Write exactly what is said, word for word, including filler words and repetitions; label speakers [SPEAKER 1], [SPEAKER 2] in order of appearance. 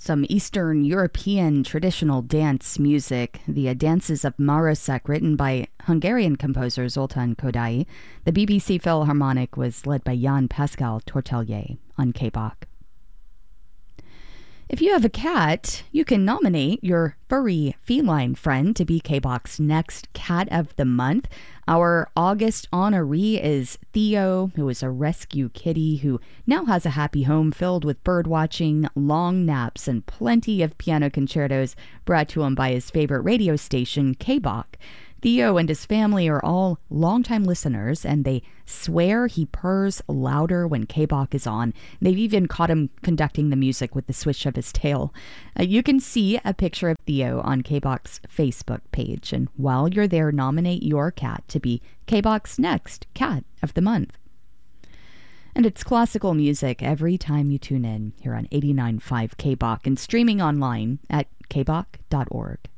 [SPEAKER 1] some Eastern European traditional dance music, the uh, Dances of Marosek, written by Hungarian composer Zoltán Kodály. The B B C Philharmonic was led by Jan Pascal Tortelier on K B O C. If you have a cat, you can nominate your furry feline friend to be K B O C's next Cat of the Month. Our August honoree is Theo, who is a rescue kitty who now has a happy home filled with bird watching, long naps, and plenty of piano concertos brought to him by his favorite radio station, K B O C. Theo and his family are all longtime listeners, and they swear he purrs louder when K B O C is on. They've even caught him conducting the music with the swish of his tail. Uh, you can see a picture of Theo on K B O C's Facebook page, and while you're there, nominate your cat to be K B O C's next Cat of the Month. And it's classical music every time you tune in here on eighty-nine point five K B O C and streaming online at k b o c dot org.